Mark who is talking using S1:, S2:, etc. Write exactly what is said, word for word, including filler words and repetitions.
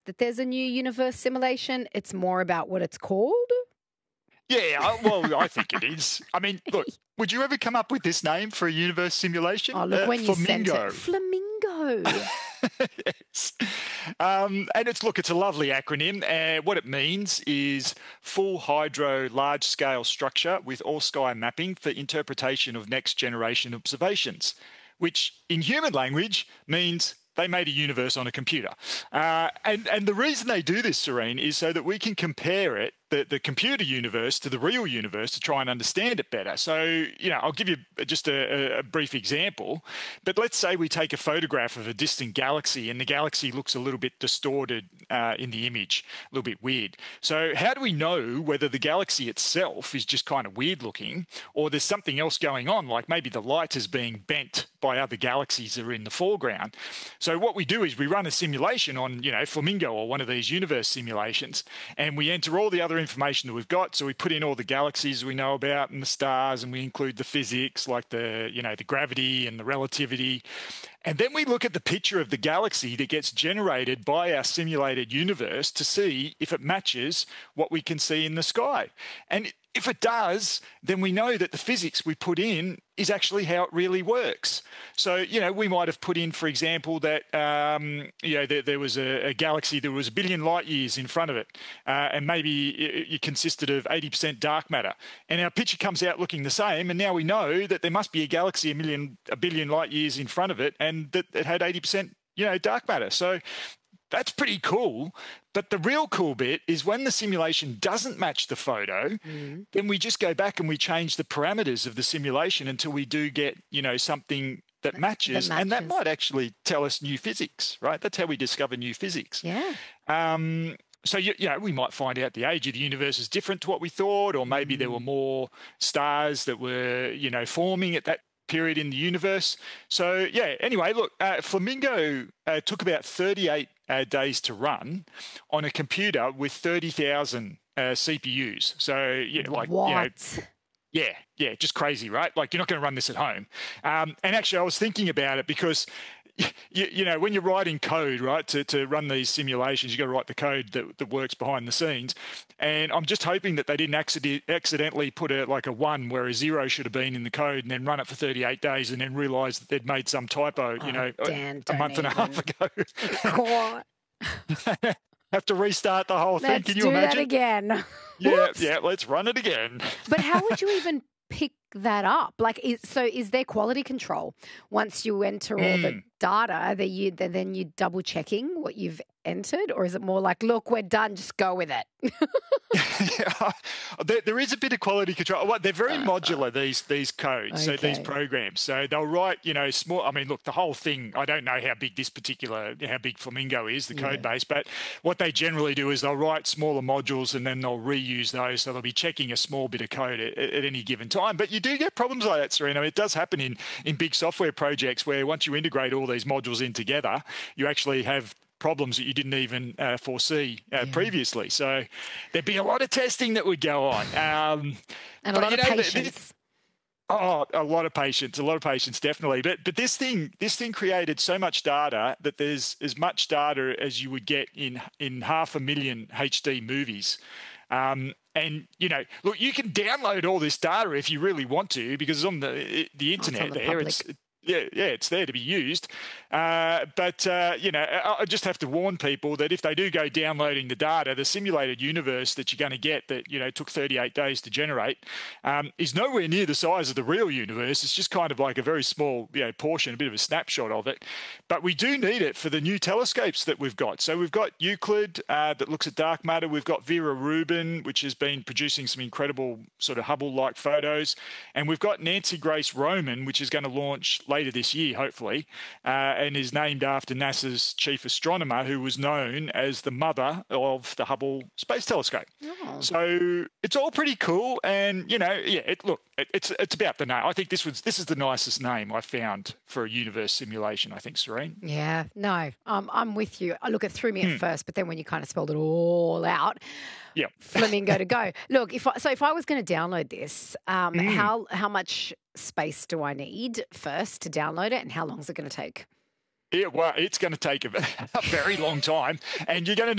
S1: that there's a new universe simulation? It's more about what it's called?
S2: Yeah, I- well, I think it is. I mean, look, would you ever come up with this name for a universe simulation?
S1: Oh, look,
S2: Uh,
S1: when you sent
S2: Flamingo.
S1: it. Flamingo.
S2: Yes. Um, and it's, look, it's a lovely acronym. Uh, what it means is full hydro large scale structure with all sky mapping for interpretation of next generation observations, which in human language means they made a universe on a computer. Uh, and, and the reason they do this, Serene, is so that we can compare it, the, the computer universe, to the real universe to try and understand it better. So, you know, I'll give you just a, a brief example. But let's say we take a photograph of a distant galaxy and the galaxy looks a little bit distorted uh, in the image, a little bit weird. So how do we know whether the galaxy itself is just kind of weird looking or there's something else going on, like maybe the light is being bent by other galaxies that are in the foreground? So what we do is we run a simulation on, you know, Flamingo or one of these universe simulations, and we enter all the other information that we've got. So we put in all the galaxies we know about and the stars, and we include the physics like the, you know, the gravity and the relativity. And then we look at the picture of the galaxy that gets generated by our simulated universe to see if it matches what we can see in the sky. And if it does, then we know that the physics we put in is actually how it really works. So, you know, we might have put in, for example, that, um, you know, there, there was a, a galaxy that was a billion light years in front of it, uh, and maybe it, it consisted of eighty percent dark matter. And our picture comes out looking the same, and now we know that there must be a galaxy a million, a billion light years in front of it, and that it had eighty percent, you know, dark matter. So that's pretty cool. But the real cool bit is when the simulation doesn't match the photo, mm. then we just go back and we change the parameters of the simulation until we do get, you know, something that matches. That matches. And that might actually tell us new physics, right? That's how we discover new physics.
S1: Yeah.
S2: Um, so, you, you know, we might find out the age of the universe is different to what we thought, or maybe mm. there were more stars that were, you know, forming at that period in the universe. So, yeah, anyway, look, uh, Flamingo uh, took about thirty-eight uh, days to run on a computer with thirty thousand uh, C P Us. So, yeah, like,
S1: what?
S2: you know, yeah, yeah, just crazy, right? Like, you're not going to run this at home. Um, and actually, I was thinking about it because You, you know, when you're writing code, right, to, to run these simulations, you've got to write the code that, that works behind the scenes. And I'm just hoping that they didn't accident, accidentally put a, like a one where a zero should have been in the code and then run it for thirty-eight days and then realise that they'd made some typo, you
S1: oh,
S2: know,
S1: Dan,
S2: a, a month
S1: even.
S2: and a half ago.
S1: What?
S2: Have to restart the whole thing.
S1: Let's
S2: Can you
S1: do
S2: imagine?
S1: that again.
S2: Yeah, yeah, let's run it again.
S1: But how would you even pick that up? Like, is, so is there quality control once you enter all
S2: Mm.
S1: the data that you that then you double checking what you've entered, or is it more like, look, we're done, just go with it?
S2: Yeah, there, there is a bit of quality control. Well, they're very modular, these these codes,
S1: Okay.
S2: so these programs. So they'll write, you know, small. I mean, look, the whole thing. I don't know how big this particular, how big Flamingo is, the code
S1: Yeah.
S2: base, but what they generally do is they'll write smaller modules and then they'll reuse those. So they'll be checking a small bit of code at, at any given time. But you do get problems like that, Serena. It does happen in in big software projects where once you integrate all these modules in together, you actually have problems that you didn't even uh, foresee uh,
S1: Yeah.
S2: previously. So there'd be a lot of testing that would go on. Um,
S1: And a
S2: but,
S1: lot
S2: you
S1: of
S2: know, the-
S1: patience.
S2: Oh, a lot of patience, a lot of patience, definitely. But but this thing, this thing created so much data that there's as much data as you would get in in half a million H D movies. Um, and you know, look, you can download all this data if you really want to, because it's on the the internet.
S1: Oh, it's on the
S2: there,
S1: public.
S2: it's yeah, yeah, it's there to be used. Uh, but uh, you know, I, I just have to warn people that if they do go downloading the data, the simulated universe that you're going to get, that you know took thirty-eight days to generate, um, is nowhere near the size of the real universe. It's just kind of like a very small, you know, portion, a bit of a snapshot of it. But we do need it for the new telescopes that we've got. So we've got Euclid uh, that looks at dark matter. We've got Vera Rubin, which has been producing some incredible sort of Hubble-like photos, and we've got Nancy Grace Roman, which is going to launch later this year, hopefully, uh, and is named after NASA's chief astronomer, who was known as the mother of the Hubble Space Telescope.
S1: Oh.
S2: So it's all pretty cool, and you know, yeah, it, look, it, it's it's about the name. I think this was this is the nicest name I found for a universe simulation. I think, Serene.
S1: Yeah, no, um, I'm with you. I look, it threw me
S2: Hmm.
S1: at first, but then when you kind of spelled it all out,
S2: Yeah.
S1: Flamingo to go. Look, if I, so, if I was going to download this, um,
S2: Mm.
S1: how how much space do I need first to download it, and how long is it going to take?
S2: It, well, it's going to take a, a very long time, and you're going to